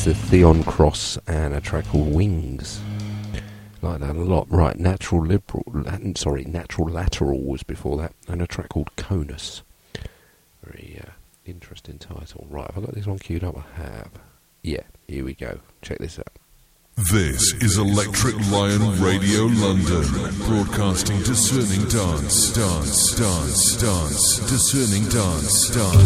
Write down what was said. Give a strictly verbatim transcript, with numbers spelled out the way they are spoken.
It's the Theon Cross and a track called Wings. Like that a lot. Right, Natural Liberal, sorry, Natural Lateral was before that, and a track called Conus. Very uh, interesting title. Right, have I got this one queued up? I have. Yeah, here we go. Check this out. This is Electric Lion Radio London, broadcasting discerning dance, dance, dance, dance, discerning dance, dance.